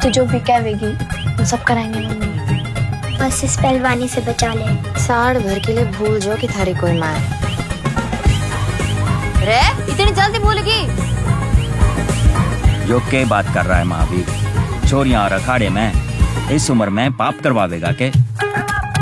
तू जो भी कहेगी वो सब कराएंगे मम्मी। बस इस पहलवानी से बचा ले। साड़ भर के लिए भूल जाओ कि थारी कोई माँ है। रे इतनी जल्दी भूलेगी? यो के बात कर रहा है महावीर? छोरियां और अखाड़े में इस उम्र में पाप करवावेगा के?